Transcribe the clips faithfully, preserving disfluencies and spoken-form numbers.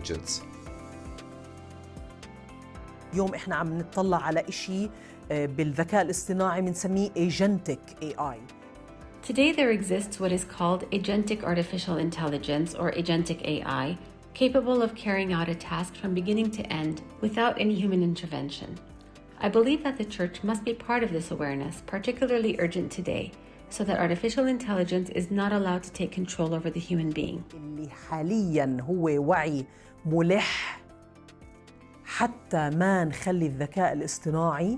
intelligence. اليوم احنا عم نطلع على إشي بالذكاء الاصطناعي بنسميه agentic إيه آي. Today there exists what is called agentic artificial intelligence or agentic A I, capable of carrying out a task from beginning to end without any human intervention. I believe that the Church must be part of this awareness, particularly urgent today, so that artificial intelligence is not allowed to take control over the human being. اللي حالياً هو وعي ملح حتى ما نخلي الذكاء الاصطناعي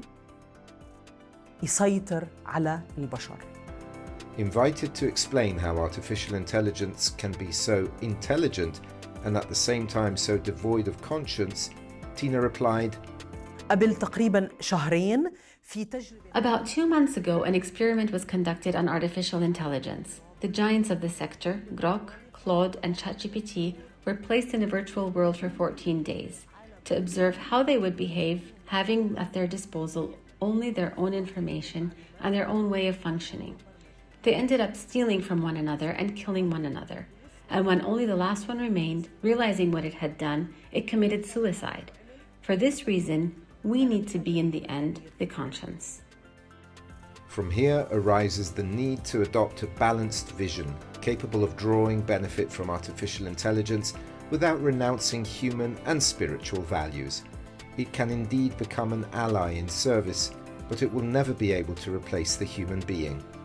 يسيطر على البشر. Invited to explain how artificial intelligence can be so intelligent and at the same time so devoid of conscience, Tina replied, قبل تقريباً شهرين في تجربة. About two months ago, an experiment was conducted on artificial intelligence. The giants of the sector, Grok, Claude, and ChatGPT, were placed in a virtual world for fourteen days to observe how they would behave, having at their disposal only their own information and their own way of functioning. They ended up stealing from one another and killing one another. And when only the last one remained, realizing what it had done, it committed suicide. For this reason, we need to be, in the end, the conscience. From here arises the need to adopt a balanced vision, capable of drawing benefit from artificial intelligence without renouncing human and spiritual values. It can indeed become an ally in service, but it will never be able to replace the human being.